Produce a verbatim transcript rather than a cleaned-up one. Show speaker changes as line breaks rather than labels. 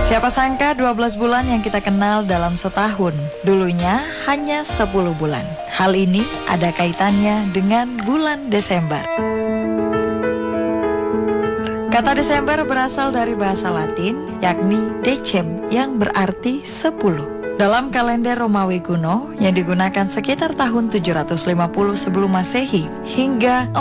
Siapa sangka dua belas bulan yang kita kenal dalam setahun, dulunya hanya sepuluh bulan. Hal ini ada kaitannya dengan bulan Desember. Kata Desember berasal dari bahasa Latin, yakni decem, yang berarti sepuluh. Dalam kalender Romawi kuno yang digunakan sekitar tahun tujuh ratus lima puluh sebelum Masehi hingga